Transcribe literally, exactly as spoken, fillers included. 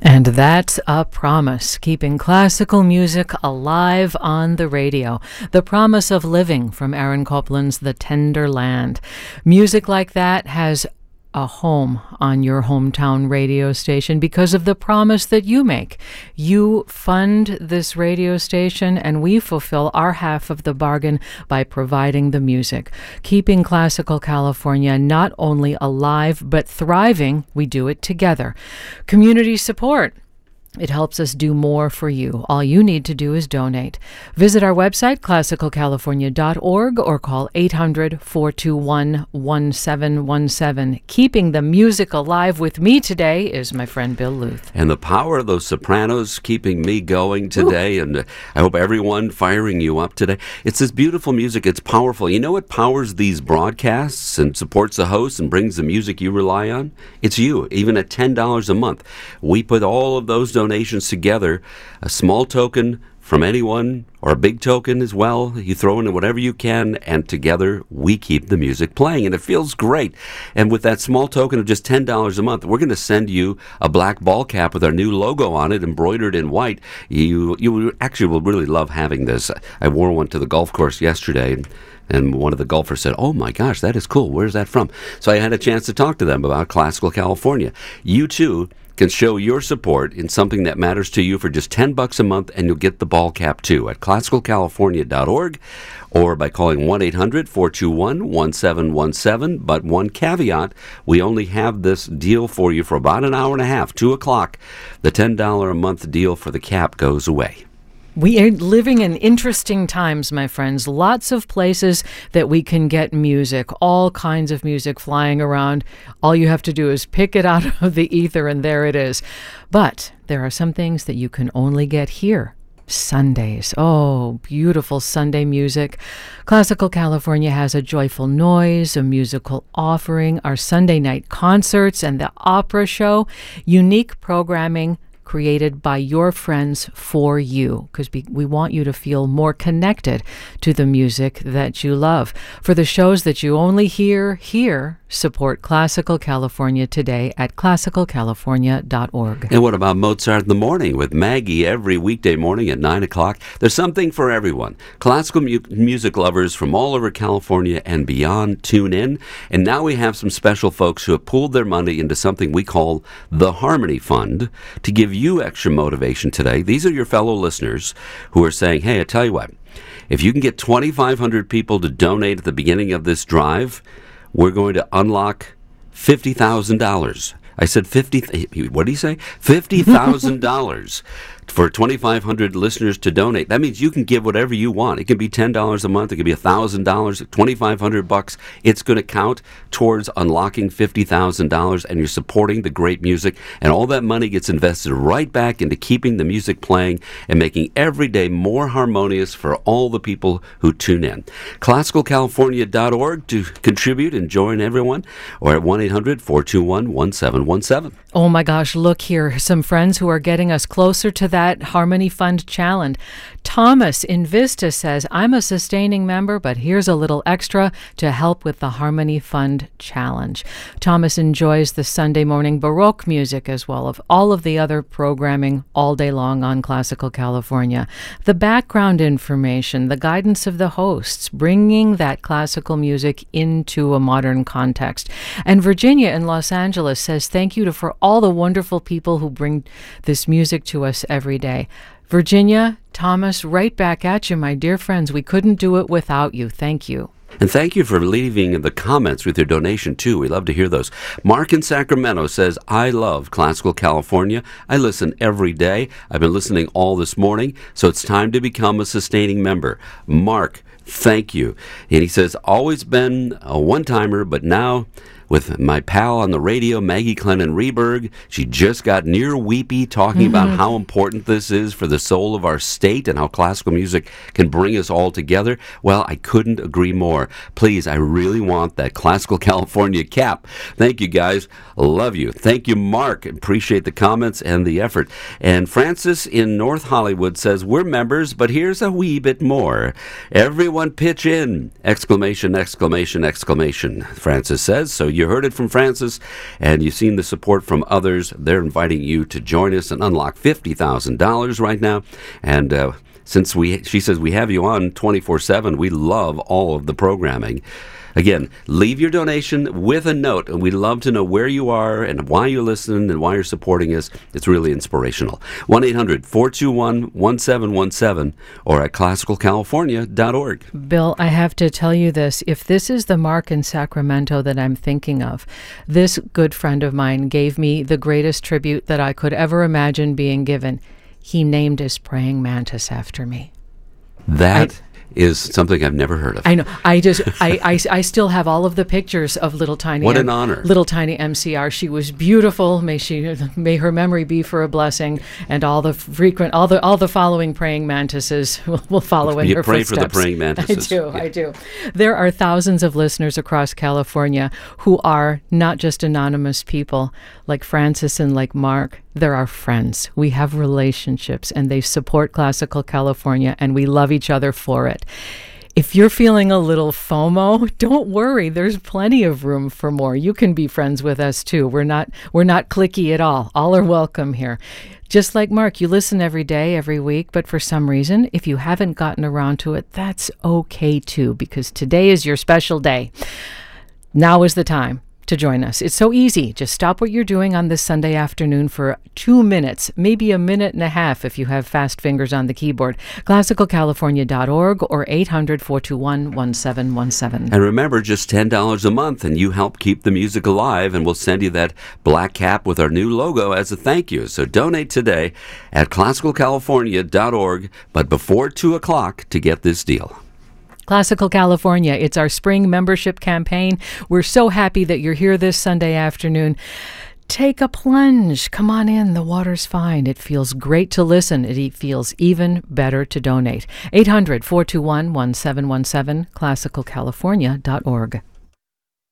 And that's a promise, keeping classical music alive on the radio. The Promise of Living from Aaron Copland's The Tender Land. Music like that has a home on your hometown radio station because of the promise that you make. You fund this radio station and we fulfill our half of the bargain by providing the music. Keeping Classical California not only alive but thriving, we do it together. Community support. It helps us do more for you. All you need to do is donate. Visit our website, classical california dot org, or call eight hundred, four two one, one seven one seven. Keeping the music alive with me today is my friend Bill Luth. And the power of those sopranos keeping me going today, Ooh. and uh, I hope everyone firing you up today. It's this beautiful music. It's powerful. You know what powers these broadcasts and supports the host and brings the music you rely on? It's you, even at ten dollars a month. We put all of those donations together, a small token from anyone or a big token as well. You throw in whatever you can, and together we keep the music playing, and it feels great. And with that small token of just ten dollars a month, we're going to send you a black ball cap with our new logo on it, embroidered in white. You you actually will really love having this. I wore one to the golf course yesterday, and one of the golfers said, "Oh my gosh, that is cool. Where's that from?" So I had a chance to talk to them about Classical California. You too can show your support in something that matters to you for just ten bucks a month, and you'll get the ball cap too at classical california dot org or by calling one eight hundred, four two one, one seven one seven. But one caveat, we only have this deal for you for about an hour and a half, two o'clock. The ten dollars a month deal for the cap goes away. We are living in interesting times, my friends. Lots of places that we can get music, all kinds of music flying around. All you have to do is pick it out of the ether, and there it is. But there are some things that you can only get here. Sundays. Oh, beautiful Sunday music. Classical California has a joyful noise, a musical offering, our Sunday night concerts, and the opera show. Unique programming created by your friends for you, because we want you to feel more connected to the music that you love. For the shows that you only hear here, support Classical California today at classical california dot org. And what about Mozart in the Morning with Maggie every weekday morning at nine o'clock? There's something for everyone. Classical mu- music lovers from all over California and beyond tune in. And now we have some special folks who have pooled their money into something we call the Harmony Fund to give you extra motivation today. These are your fellow listeners who are saying, hey, I tell you what, if you can get twenty-five hundred people to donate at the beginning of this drive, we're going to unlock fifty thousand dollars. I said fifty, what did he say? fifty thousand dollars for twenty-five hundred listeners to donate. That means you can give whatever you want. It can be ten dollars a month. It can be one thousand dollars, twenty-five hundred bucks. It's going to count towards unlocking fifty thousand dollars, and you're supporting the great music. And all that money gets invested right back into keeping the music playing and making every day more harmonious for all the people who tune in. classical california dot org to contribute and join everyone, or at one eight hundred, four two one, one seven one seven. Oh my gosh, look here. Some friends who are getting us closer to that Harmony Fund challenge. Thomas in Vista says, I'm a sustaining member, but here's a little extra to help with the Harmony Fund challenge. Thomas enjoys the Sunday morning Baroque music as well as all of the other programming all day long on Classical California. The background information, the guidance of the hosts, bringing that classical music into a modern context. And Virginia in Los Angeles says, thank you to for all the wonderful people who bring this music to us every day. Virginia, Thomas, right back at you, my dear friends. We couldn't do it without you. Thank you. And thank you for leaving the comments with your donation, too. We love to hear those. Mark in Sacramento says, I love Classical California. I listen every day. I've been listening all this morning, so it's time to become a sustaining member. Mark, thank you. And he says, always been a one-timer, but now with my pal on the radio, Maggie Clennon Reberg. She just got near weepy talking mm-hmm. about how important this is for the soul of our state and how classical music can bring us all together. Well, I couldn't agree more. Please, I really want that Classical California cap. Thank you, guys. Love you. Thank you, Mark. Appreciate the comments and the effort. And Francis in North Hollywood says, we're members, but here's a wee bit more. Everyone pitch in! Exclamation, exclamation, exclamation, Francis says. So you heard it from Frances, and you've seen the support from others. They're inviting you to join us and unlock fifty thousand dollars right now. And uh, since we, she says we have you on twenty-four seven, we love all of the programming. Again, leave your donation with a note, and we'd love to know where you are and why you're listening and why you're supporting us. It's really inspirational. one eight hundred four two one one seven one seven or at classical california dot org. Bill, I have to tell you this. If this is the Mark in Sacramento that I'm thinking of, this good friend of mine gave me the greatest tribute that I could ever imagine being given. He named his praying mantis after me. That... I, is something I've never heard of. I know. I just, I, I, I still have all of the pictures of little tiny. What an M- honor. Little tiny M C R. She was beautiful. May she, may her memory be for a blessing. And all the frequent, all the, all the following praying mantises will, will follow in you her pray footsteps. for the praying mantises. I do. Yeah. I do. There are thousands of listeners across California who are not just anonymous people like Frances and like Mark. They're our friends. We have relationships, and they support Classical California, and we love each other for it. If you're feeling a little FOMO, don't worry. There's plenty of room for more. You can be friends with us too. We're not we're not cliquey at all. All are welcome here. Just like Mark, you listen every day, every week, but for some reason, if you haven't gotten around to it, that's okay too, because today is your special day. Now is the time to join us. It's so easy. Just stop what you're doing on this Sunday afternoon for two minutes, maybe a minute and a half if you have fast fingers on the keyboard. classical california dot org or eight hundred four two one one seven one seven. And remember, just ten dollars a month, and you help keep the music alive, and we'll send you that black cap with our new logo as a thank you. So donate today at classical california dot org, but before two o'clock to get this deal. Classical California, it's our spring membership campaign. We're so happy that you're here this Sunday afternoon. Take a plunge. Come on in. The water's fine. It feels great to listen. It feels even better to donate. eight hundred four two one one seven one seven, classical california dot org.